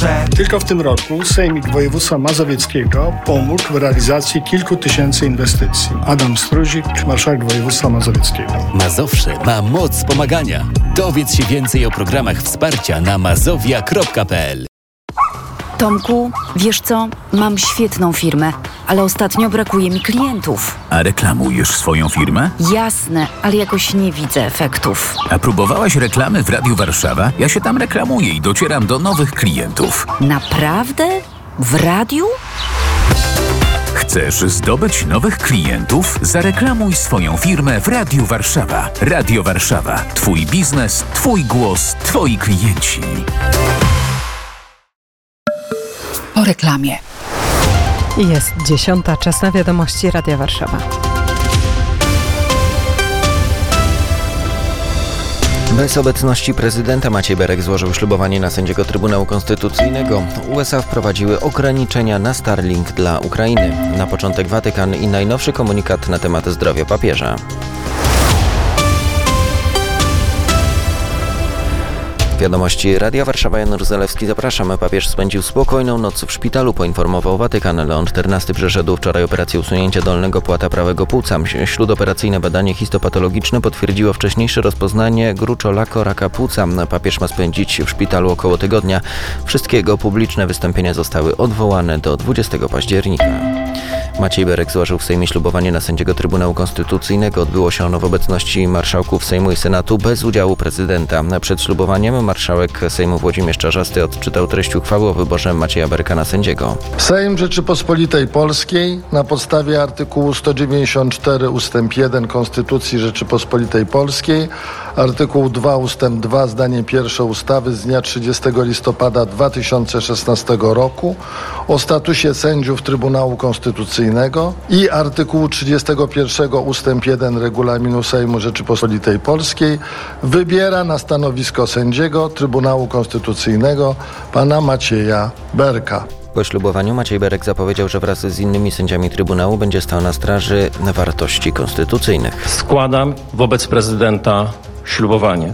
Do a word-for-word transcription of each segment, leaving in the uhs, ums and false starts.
Mazowsze. Tylko w tym roku Sejmik Województwa Mazowieckiego pomógł w realizacji kilku tysięcy inwestycji. Adam Struzik, marszałek województwa mazowieckiego. Mazowsze ma moc pomagania. Dowiedz się więcej o programach wsparcia na mazowia kropka p l. Tomku, wiesz co? Mam świetną firmę, ale ostatnio brakuje mi klientów. A reklamujesz swoją firmę? Jasne, ale jakoś nie widzę efektów. A próbowałaś reklamy w Radiu Warszawa? Ja się tam reklamuję i docieram do nowych klientów. Naprawdę? W radiu? Chcesz zdobyć nowych klientów? Zareklamuj swoją firmę w Radiu Warszawa. Radio Warszawa. Twój biznes, twój głos, twoi klienci. Po reklamie. Jest dziesiąta, czas na wiadomości Radia Warszawa. Bez obecności prezydenta Maciej Berek złożył ślubowanie na sędziego Trybunału Konstytucyjnego. U S A wprowadziły ograniczenia na Starlink dla Ukrainy. Na początek Watykan i najnowszy komunikat na temat zdrowia papieża. Wiadomości Radia Warszawa, Jan Ruzalewski, zapraszamy. Papież spędził spokojną noc w szpitalu, poinformował Watykan. Leon czternasty przeszedł wczoraj operację usunięcia dolnego płata prawego płuca. Śródoperacyjne badanie histopatologiczne potwierdziło wcześniejsze rozpoznanie gruczołaka raka płuca. Papież ma spędzić w szpitalu około tygodnia. Wszystkie jego publiczne wystąpienia zostały odwołane do dwudziestego października. Maciej Berek złożył w Sejmie ślubowanie na sędziego Trybunału Konstytucyjnego. Odbyło się ono w obecności marszałków Sejmu i Senatu bez udziału prezydenta. Przed ślubowaniem marszałek Sejmu Włodzimierz Czarzasty odczytał treść uchwały o wyborze Macieja Berka na sędziego. Sejm Rzeczypospolitej Polskiej na podstawie artykułu sto dziewięćdziesiąt cztery ustęp jeden Konstytucji Rzeczypospolitej Polskiej, artykuł dwa ustęp dwa zdanie pierwsze ustawy z dnia trzydziestego listopada dwa tysiące szesnastego roku o statusie sędziów Trybunału Konstytucyjnego i artykułu trzydziestego pierwszego ustęp jeden Regulaminu Sejmu Rzeczypospolitej Polskiej wybiera na stanowisko sędziego Trybunału Konstytucyjnego pana Macieja Berka. Po ślubowaniu Maciej Berek zapowiedział, że wraz z innymi sędziami Trybunału będzie stał na straży wartości konstytucyjnych. Składam wobec prezydenta ślubowanie.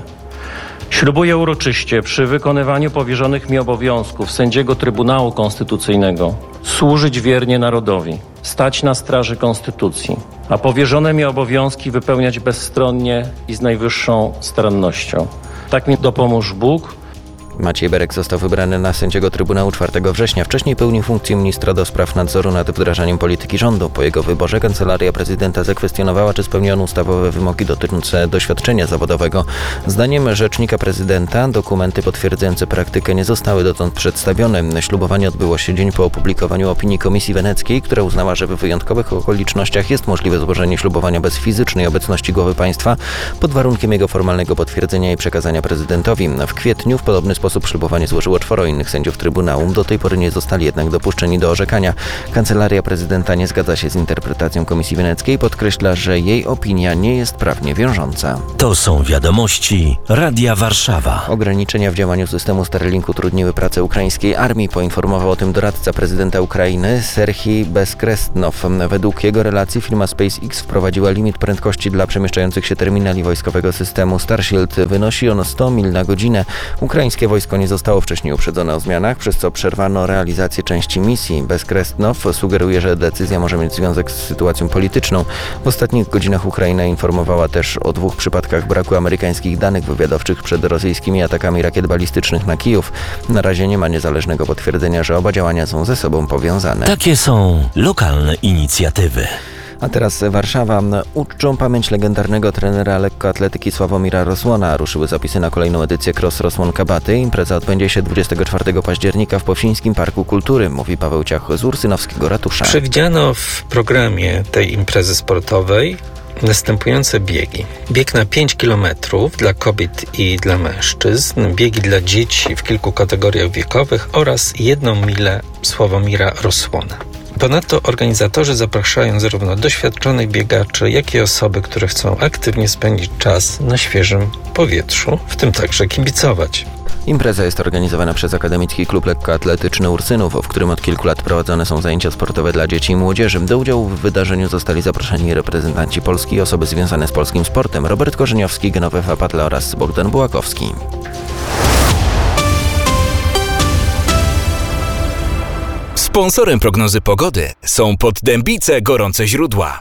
Ślubuję uroczyście przy wykonywaniu powierzonych mi obowiązków sędziego Trybunału Konstytucyjnego służyć wiernie narodowi, stać na straży Konstytucji, a powierzone mi obowiązki wypełniać bezstronnie i z najwyższą starannością. Tak mi dopomóż Bóg. Maciej Berek został wybrany na sędziego Trybunału czwartego września. Wcześniej pełnił funkcję ministra do spraw nadzoru nad wdrażaniem polityki rządu. Po jego wyborze Kancelaria Prezydenta zakwestionowała, czy spełniono ustawowe wymogi dotyczące doświadczenia zawodowego. Zdaniem rzecznika prezydenta dokumenty potwierdzające praktykę nie zostały dotąd przedstawione. Ślubowanie odbyło się dzień po opublikowaniu opinii Komisji Weneckiej, która uznała, że w wyjątkowych okolicznościach jest możliwe złożenie ślubowania bez fizycznej obecności głowy państwa pod warunkiem jego formalnego potwierdzenia i przekazania prezydentowi. W kwietniu w podobny sposób sposób ślubowanie złożyło czworo innych sędziów Trybunału. Do tej pory nie zostali jednak dopuszczeni do orzekania. Kancelaria Prezydenta nie zgadza się z interpretacją Komisji Weneckiej i podkreśla, że jej opinia nie jest prawnie wiążąca. To są wiadomości Radia Warszawa. Ograniczenia w działaniu systemu Starlink utrudniły pracę ukraińskiej armii. Poinformował o tym doradca prezydenta Ukrainy Serhii Bezkrestnow. Według jego relacji firma SpaceX wprowadziła limit prędkości dla przemieszczających się terminali wojskowego systemu Starshield. Wynosi on sto mil na godzinę. Ukraińskie wojsko nie zostało wcześniej uprzedzone o zmianach, przez co przerwano realizację części misji. Bezkrestnow sugeruje, że decyzja może mieć związek z sytuacją polityczną. W ostatnich godzinach Ukraina informowała też o dwóch przypadkach braku amerykańskich danych wywiadowczych przed rosyjskimi atakami rakiet balistycznych na Kijów. Na razie nie ma niezależnego potwierdzenia, że oba działania są ze sobą powiązane. Takie są lokalne inicjatywy. A teraz Warszawa. Uczczą pamięć legendarnego trenera lekkoatletyki Sławomira Rosłona. Ruszyły zapisy na kolejną edycję Cross Rosłon Kabaty. Impreza odbędzie się dwudziestego czwartego października w Powsińskim Parku Kultury, mówi Paweł Ciach z Ursynowskiego Ratusza. Przewidziano w programie tej imprezy sportowej następujące biegi. Bieg na pięć kilometrów dla kobiet i dla mężczyzn, biegi dla dzieci w kilku kategoriach wiekowych oraz jedną milę Sławomira Rosłona. Ponadto organizatorzy zapraszają zarówno doświadczonych biegaczy, jak i osoby, które chcą aktywnie spędzić czas na świeżym powietrzu, w tym także kibicować. Impreza jest organizowana przez Akademicki Klub Lekkoatletyczny Ursynów, w którym od kilku lat prowadzone są zajęcia sportowe dla dzieci i młodzieży. Do udziału w wydarzeniu zostali zaproszeni reprezentanci Polski i osoby związane z polskim sportem: Robert Korzeniowski, Genowefa Patla oraz Bogdan Bułakowski. Sponsorem prognozy pogody są Poddębice Gorące Źródła.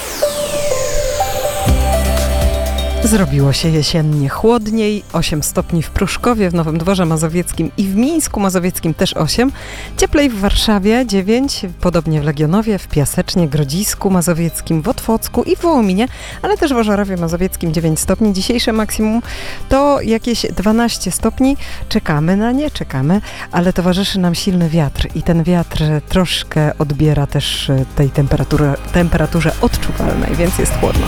Zrobiło się jesiennie chłodniej, osiem stopni w Pruszkowie, w Nowym Dworze Mazowieckim i w Mińsku Mazowieckim też osiem. Cieplej w Warszawie dziewięć, podobnie w Legionowie, w Piasecznie, Grodzisku Mazowieckim, w Otwocku i w Wołominie, ale też w Ożarowie Mazowieckim dziewięć stopni. Dzisiejsze maksimum to jakieś dwanaście stopni. Czekamy na nie, czekamy, ale towarzyszy nam silny wiatr i ten wiatr troszkę odbiera też tej temperatury, temperaturze odczuwalnej, więc jest chłodno.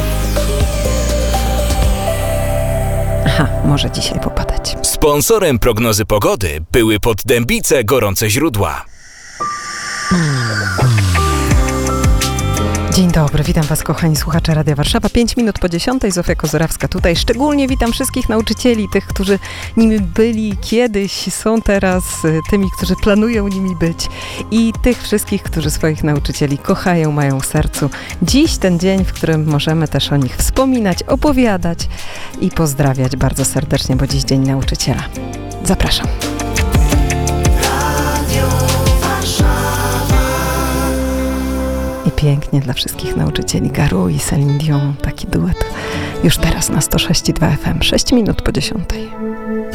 Aha, może dzisiaj popadać. Sponsorem prognozy pogody były Poddębice Gorące Źródła. Dzień dobry, witam Was, kochani słuchacze Radia Warszawa. pięć minut po dziesiątej, Zofia Kozorawska tutaj. Szczególnie witam wszystkich nauczycieli, tych, którzy nimi byli kiedyś, są teraz tymi, którzy planują nimi być i tych wszystkich, którzy swoich nauczycieli kochają, mają w sercu. Dziś ten dzień, w którym możemy też o nich wspominać, opowiadać i pozdrawiać bardzo serdecznie, bo dziś Dzień Nauczyciela. Zapraszam. I pięknie dla wszystkich nauczycieli. Garu i Celine Dion, taki duet. Już teraz na sto sześć i dwa F M. sześć minut po dziesiątej.